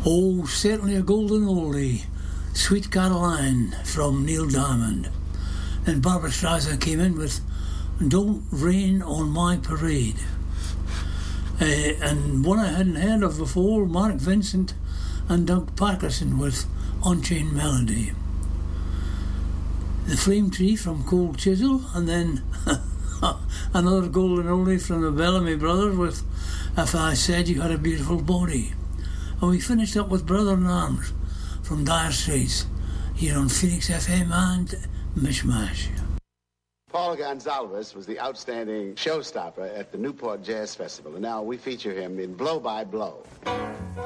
Oh, certainly a golden oldie, Sweet Caroline from Neil Diamond. Then Barbara Streisand came in with Don't Rain on My Parade. And one I hadn't heard of before, Mark Vincent and Doug Parkinson with Unchained Melody. The Flame Tree from Cold Chisel, and then another golden oldie from the Bellamy Brothers with If I Said You Had a Beautiful Body. And we finished up with Brother in Arms from Dire Straits here on Phoenix FM and Mishmash. Paul Gonsalves was the outstanding showstopper at the Newport Jazz Festival, and now we feature him in Blow by Blow.